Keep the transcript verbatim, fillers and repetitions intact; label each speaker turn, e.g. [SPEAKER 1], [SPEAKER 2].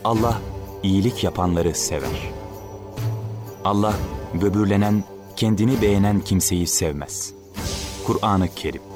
[SPEAKER 1] Allah iyilik yapanları sever. Allah böbürlenen, kendini beğenen kimseyi sevmez. Kur'an-ı Kerim.